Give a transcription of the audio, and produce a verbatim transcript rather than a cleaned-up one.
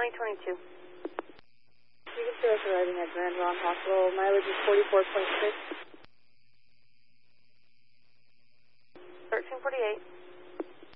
twenty twenty-two. You can show us arriving at Grand Ronde Hospital. Mileage is forty-four point six. thirteen forty-eight.